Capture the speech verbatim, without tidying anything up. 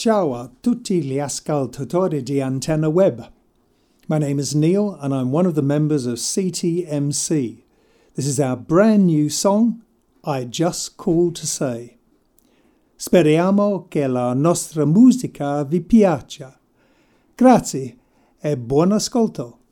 Ciao a tutti gli ascoltatori di Antenna Web. My name is Neil and I'm one of the members of C T M C. This is our brand new song, I Just Called to Say. Speriamo che la nostra musica vi piaccia. Grazie e buon ascolto.